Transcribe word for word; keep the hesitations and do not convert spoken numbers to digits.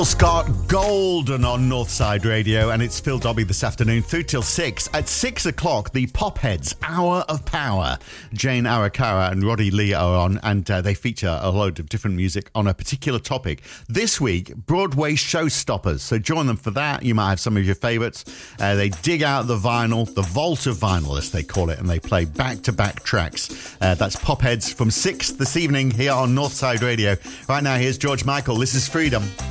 Scott Golden on Northside Radio, and it's Phil Dobby this afternoon through till six. At six o'clock, the Popheads Hour of Power. Jane Arakawa and Roddy Lee are on, and uh, they feature a load of different music on a particular topic. This week, Broadway showstoppers. So join them for that. You might have some of your favourites. Uh, they dig out the vinyl, the vault of vinyl, as they call it, and they play back-to-back tracks. Uh, that's Popheads from six this evening here on Northside Radio. Right now, here's George Michael. This is Freedom.